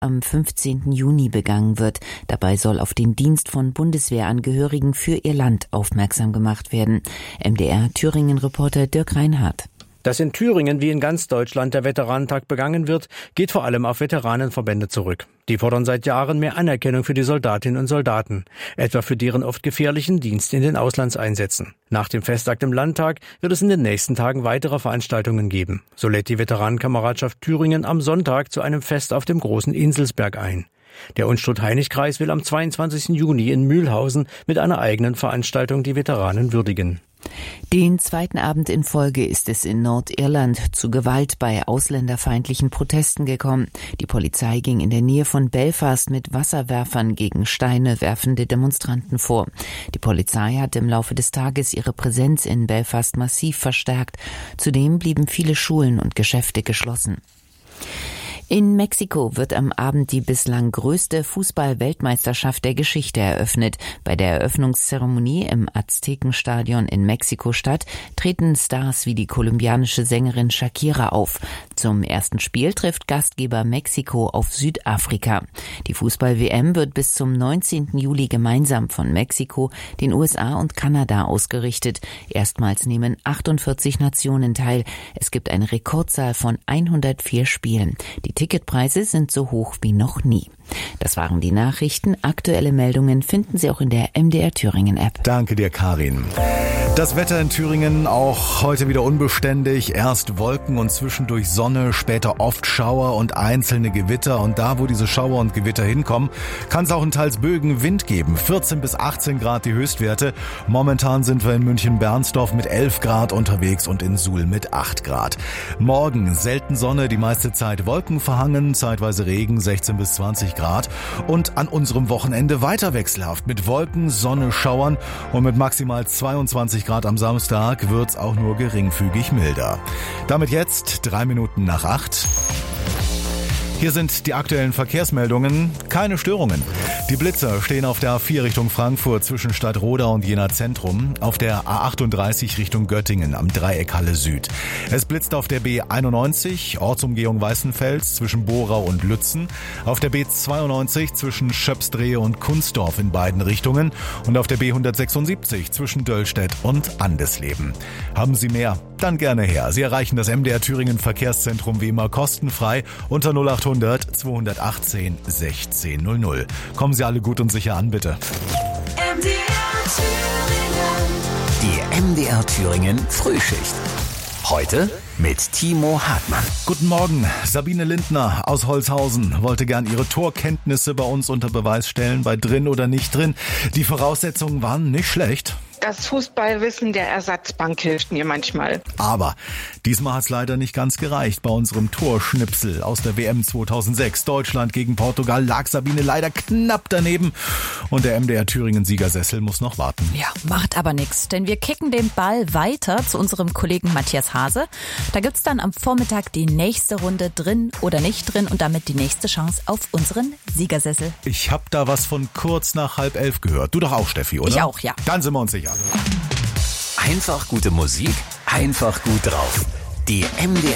am 15. Juni begangen wird. Dabei soll auf den Dienst von Bundeswehrangehörigen für ihr Land aufmerksam gemacht werden. MDR-Thüringen-Reporter Dirk Reinhardt. Dass in Thüringen wie in ganz Deutschland der Veteranentag begangen wird, geht vor allem auf Veteranenverbände zurück. Die fordern seit Jahren mehr Anerkennung für die Soldatinnen und Soldaten, etwa für deren oft gefährlichen Dienst in den Auslandseinsätzen. Nach dem Festakt im Landtag wird es in den nächsten Tagen weitere Veranstaltungen geben. So lädt die Veteranenkameradschaft Thüringen am Sonntag zu einem Fest auf dem großen Inselsberg ein. Der Unstrut-Heinig-Kreis will am 22. Juni in Mühlhausen mit einer eigenen Veranstaltung die Veteranen würdigen. Den zweiten Abend in Folge ist es in Nordirland zu Gewalt bei ausländerfeindlichen Protesten gekommen. Die Polizei ging in der Nähe von Belfast mit Wasserwerfern gegen Steine werfende Demonstranten vor. Die Polizei hat im Laufe des Tages ihre Präsenz in Belfast massiv verstärkt. Zudem blieben viele Schulen und Geschäfte geschlossen. In Mexiko wird am Abend die bislang größte Fußball-Weltmeisterschaft der Geschichte eröffnet. Bei der Eröffnungszeremonie im Aztekenstadion in Mexiko-Stadt treten Stars wie die kolumbianische Sängerin Shakira auf. Zum ersten Spiel trifft Gastgeber Mexiko auf Südafrika. Die Fußball-WM wird bis zum 19. Juli gemeinsam von Mexiko, den USA und Kanada ausgerichtet. Erstmals nehmen 48 Nationen teil. Es gibt eine Rekordzahl von 104 Spielen. Die Ticketpreise sind so hoch wie noch nie. Das waren die Nachrichten. Aktuelle Meldungen finden Sie auch in der MDR Thüringen App. Danke dir, Karin. Das Wetter in Thüringen auch heute wieder unbeständig. Erst Wolken und zwischendurch Sonne, später oft Schauer und einzelne Gewitter. Und da, wo diese Schauer und Gewitter hinkommen, kann es auch in teils Bögen Wind geben. 14 bis 18 Grad die Höchstwerte. Momentan sind wir in München-Bernsdorf mit 11 Grad unterwegs und in Suhl mit 8 Grad. Morgen selten Sonne, die meiste Zeit Wolken verhangen, zeitweise Regen, 16 bis 20 Grad. Und an unserem Wochenende weiter wechselhaft mit Wolken, Sonne, Schauern und mit maximal 22 Grad am Samstag wird's auch nur geringfügig milder. Damit jetzt 3 Minuten nach 8. Hier sind die aktuellen Verkehrsmeldungen. Keine Störungen. Die Blitzer stehen auf der A4 Richtung Frankfurt zwischen Stadtrodau und Jena Zentrum, auf der A38 Richtung Göttingen am Dreieck Halle Süd. Es blitzt auf der B91 Ortsumgehung Weißenfels zwischen Borau und Lützen, auf der B92 zwischen Schöpsdrehe und Kunstdorf in beiden Richtungen und auf der B176 zwischen Döllstedt und Andesleben. Haben Sie mehr? Dann gerne her. Sie erreichen das MDR Thüringen Verkehrszentrum wie immer kostenfrei unter 0800 218 1600. Kommen Sie alle gut und sicher an, bitte. Die MDR Thüringen Frühschicht. Heute mit Timo Hartmann. Guten Morgen. Sabine Lindner aus Holzhausen wollte gern ihre Torkenntnisse bei uns unter Beweis stellen, bei drin oder nicht drin. Die Voraussetzungen waren nicht schlecht. Das Fußballwissen der Ersatzbank hilft mir manchmal. Aber diesmal hat es leider nicht ganz gereicht. Bei unserem Torschnipsel aus der WM 2006, Deutschland gegen Portugal, lag Sabine leider knapp daneben. Und der MDR Thüringen Siegersessel muss noch warten. Ja, macht aber nichts, denn wir kicken den Ball weiter zu unserem Kollegen Matthias Hase. Da gibt's dann am Vormittag die nächste Runde drin oder nicht drin und damit die nächste Chance auf unseren Siegersessel. Ich hab da was von kurz nach 10:30 gehört. Du doch auch, Steffi, oder? Ich auch, ja. Dann sind wir uns sicher. Einfach gute Musik, einfach gut drauf. Die MDR